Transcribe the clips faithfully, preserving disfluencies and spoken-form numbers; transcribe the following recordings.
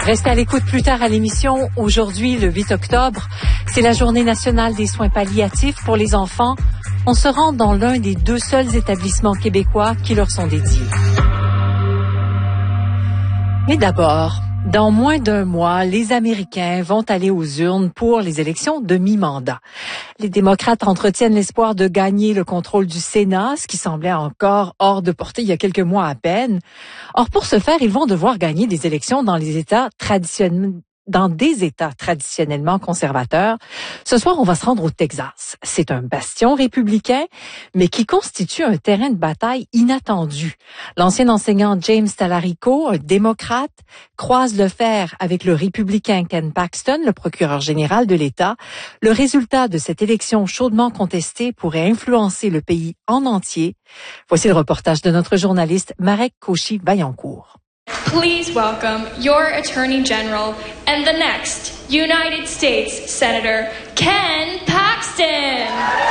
Restez à l'écoute plus tard à l'émission. Aujourd'hui, le huit octobre, c'est la journée nationale des soins palliatifs pour les enfants. On se rend dans l'un des deux seuls établissements québécois qui leur sont dédiés. Mais d'abord, dans moins d'un mois, les Américains vont aller aux urnes pour les élections de mi-mandat. Les démocrates entretiennent l'espoir de gagner le contrôle du Sénat, ce qui semblait encore hors de portée il y a quelques mois à peine. Or, pour ce faire, ils vont devoir gagner des élections dans les États traditionnels. Dans des États traditionnellement conservateurs. Ce soir, on va se rendre au Texas. C'est un bastion républicain, mais qui constitue un terrain de bataille inattendu. L'ancien enseignant James Talarico, un démocrate, croise le fer avec le républicain Ken Paxton, le procureur général de l'État. Le résultat de cette élection chaudement contestée pourrait influencer le pays en entier. Voici le reportage de notre journaliste Marek Cauchy-Vaillancourt. Please welcome your Attorney General and the next United States Senator, Ken Paxton.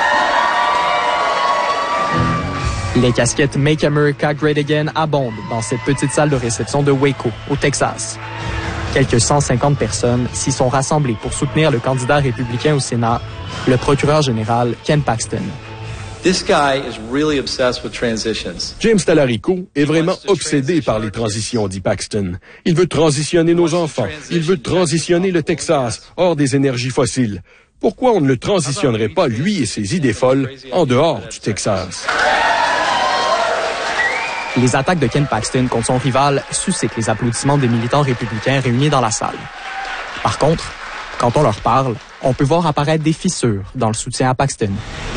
Les casquettes Make America Great Again abondent dans cette petite salle de réception de Waco, au Texas. Quelques cent cinquante personnes s'y sont rassemblées pour soutenir le candidat républicain au Sénat, le procureur général Ken Paxton. This guy is really obsessed with transitions. James Talarico est vraiment obsédé par les transitions, dit Paxton. Il veut transitionner nos enfants. Il veut transitionner le Texas hors des énergies fossiles. Pourquoi on ne le transitionnerait pas, lui et ses idées folles, en dehors du Texas? Les attaques de Ken Paxton contre son rival suscitent les applaudissements des militants républicains réunis dans la salle. Par contre, quand on leur parle, on peut voir apparaître des fissures dans le soutien à Paxton.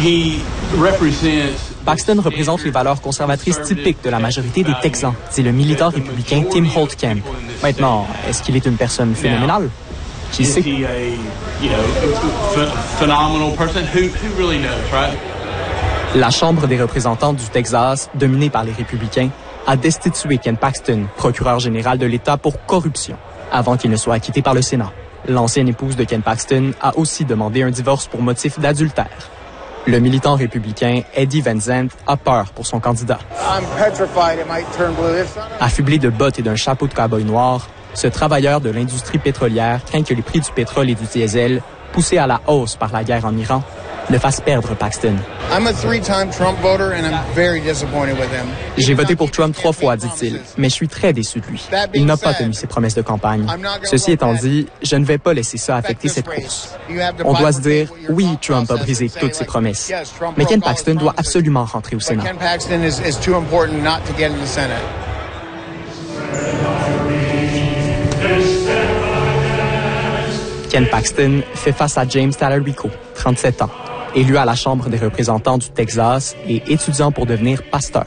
Paxton représente les valeurs conservatrices typiques de la majorité des Texans, dit le militant républicain Tim Holtkamp. Maintenant, est-ce qu'il est une personne phénoménale? Qui sait? La Chambre des représentants du Texas, dominée par les républicains, a destitué Ken Paxton, procureur général de l'État pour corruption, avant qu'il ne soit acquitté par le Sénat. L'ancienne épouse de Ken Paxton a aussi demandé un divorce pour motif d'adultère. Le militant républicain Eddie Van Zandt a peur pour son candidat. Affublé de bottes et d'un chapeau de cow-boy noir, ce travailleur de l'industrie pétrolière craint que les prix du pétrole et du diesel, poussés à la hausse par la guerre en Iran, ne fassent perdre Paxton. J'ai voté pour Trump trois fois, dit-il, mais je suis très déçu de lui. Il n'a pas tenu ses promesses de campagne. Ceci étant dit, je ne vais pas laisser ça affecter cette course. On doit se dire, oui, Trump a brisé toutes ses promesses, mais Ken Paxton doit absolument rentrer au Sénat. Ken Paxton fait face à James Talarico, trente-sept ans, élu à la Chambre des représentants du Texas et étudiant pour devenir pasteur.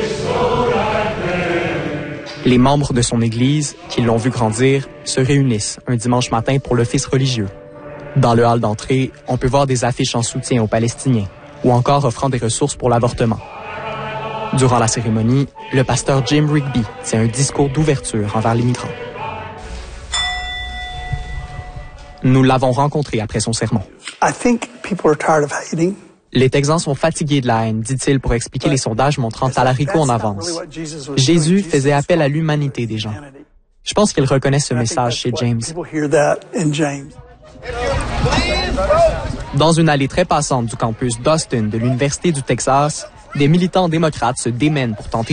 Les membres de son église, qui l'ont vu grandir, se réunissent un dimanche matin pour l'office religieux. Dans le hall d'entrée, on peut voir des affiches en soutien aux Palestiniens ou encore offrant des ressources pour l'avortement. Durant la cérémonie, le pasteur Jim Rigby tient un discours d'ouverture envers les migrants. Nous l'avons rencontré après son sermon. Les Texans sont fatigués de la haine, dit-il pour expliquer les sondages montrant Talarico en avance. Jésus faisait appel à l'humanité des gens. Je pense qu'ils reconnaissent ce message chez James. Dans une allée très passante du campus d'Austin de l'Université du Texas, des militants démocrates se démènent pour tenter